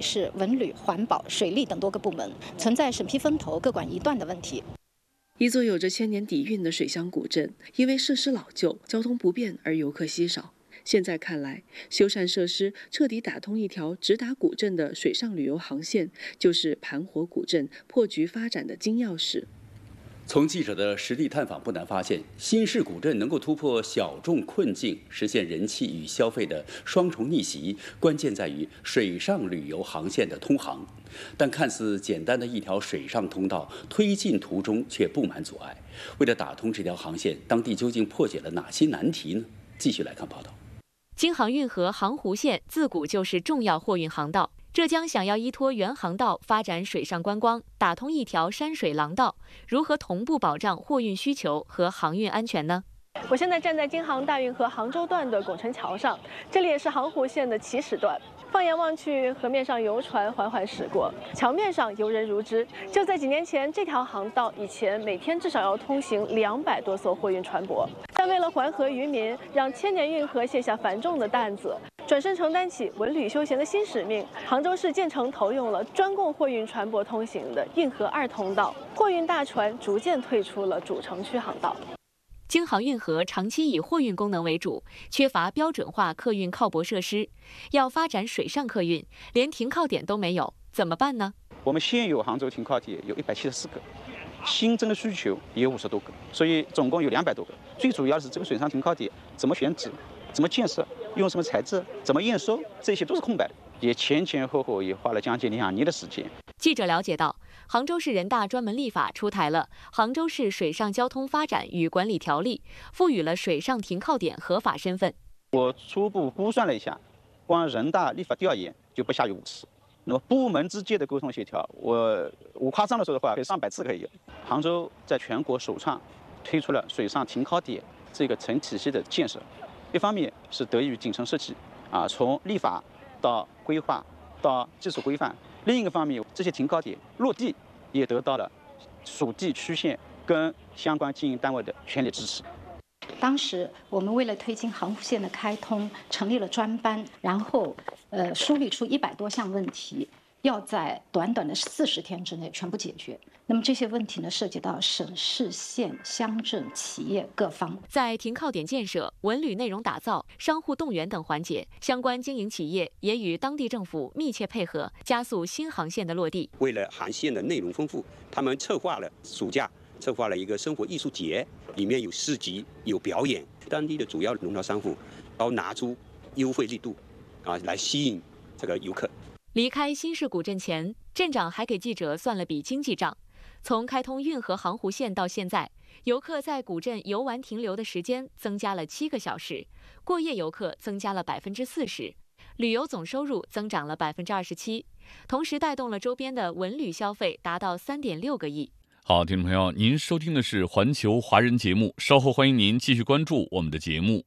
市、文旅、环保、水利等多个部门，存在审批分头、各管一段的问题。 一座有着千年底蕴的水乡古镇，因为设施老旧、交通不便而游客稀少。现在看来，修缮设施彻底打通一条直达古镇的水上旅游航线，就是盘活古镇破局发展的金钥匙。 从记者的实地探访不难发现，新式古镇能够突破小众困境，实现人气与消费的双重逆袭，关键在于水上旅游航线的通航。但看似简单的一条水上通道，推进途中却布满阻碍。为了打通这条航线，当地究竟破解了哪些难题呢？继续来看报道。 京杭运河杭湖线自古就是重要货运航道。浙江想要依托原航道发展水上观光，打通一条山水廊道，如何同步保障货运需求和航运安全呢？ 我现在站在京杭大运河杭州段的拱辰桥上，这里也是杭湖线的起始段。放眼望去，河面上游船缓缓驶过，桥面上游人如织。就在几年前，这条航道以前每天至少要通行200多艘货运船舶，但为了环河渔民，让千年运河卸下繁重的担子，转身承担起文旅休闲的新使命。杭州市建成投用了专供货运船舶通行的运河2通道，货运大船逐渐退出了主城区航道。 京杭运河长期以货运功能为主，缺乏标准化客运靠泊设施，要发展水上客运，连停靠点都没有，怎么办呢？ 我们现有杭州停靠点有174个，新增的需求也有50多个，所以总共有200多个。最主要是这个水上停靠点怎么选址、怎么建设、用什么材质、怎么验收，这些都是空白的，也前后后也花了将近2年的时间。 记者了解到，杭州市人大专门立法出台了《杭州市水上交通发展与管理条例》，赋予了水上停靠点合法身份。 我初步估算了一下，光人大立法调研就不下于5次。那么部门之间的沟通协调，我无夸张的说的话，可以上百次可以有。杭州在全国首创推出了水上停靠点这个成体系的建设，一方面是得益于景城设计从立法到规划到技术规范。另一个方面，这些停靠点落地也得到了属地区县跟相关经营单位的全力支持。 当时我们为了推进杭湖线的开通，成立了专班，然后梳理出100多项问题，要在短短的40天之内全部解决。那么这些问题呢，涉及到省市县乡镇企业各方。 在停靠点建设、文旅内容打造、商户动员等环节，相关经营企业也与当地政府密切配合，加速新航线的落地。 为了航线的内容丰富，他们策划了暑假策划了一个生活艺术节，里面有市集、有表演，当地的主要农贸商户都拿出优惠力度来吸引这个游客。 离开新市古镇前，镇长还给记者算了笔经济账。从开通运河杭湖线到现在，游客在古镇游玩停留的时间增加了7个小时，过夜游客增加了40%，旅游总收入增长了27%，同时带动了周边的文旅消费达到3.6个亿。 好，听众朋友，您收听的是环球华人节目，稍后欢迎您继续关注我们的节目。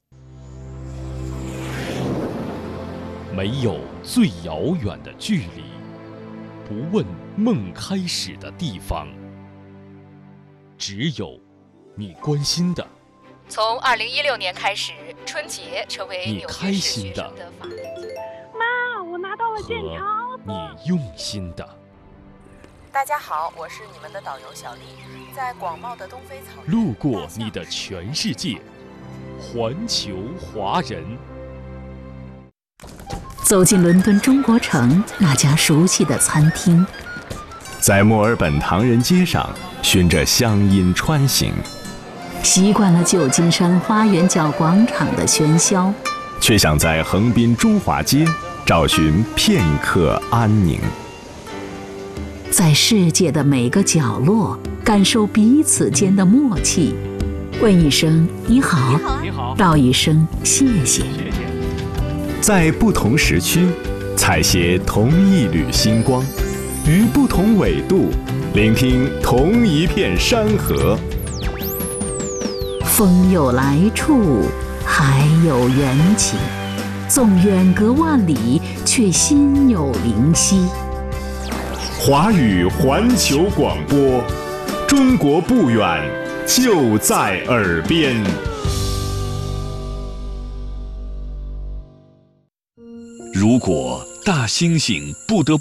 没有最遥远的距离，不问梦开始的地方，只有你关心的。 从2016年开始，春节成为你开心的妈，我拿到了健康。 你用心的。 大家好，我是你们的导游小丽，在广袤的东非草原， 路过你的全世界，环球华人。 走进伦敦中国城那家熟悉的餐厅， 在墨尔本唐人街上循着乡音穿行， 习惯了旧金山花园角广场的喧嚣， 却想在横滨中华街找寻片刻安宁。 在世界的每个角落感受彼此间的默契，问一声你好，道一声谢谢。 在不同时区采撷同一缕星光，于不同纬度聆听同一片山河。 风有来处，海有缘起，纵远隔万里，却心有灵犀。 华语环球广播，中国不远，就在耳边。 如果大猩猩不得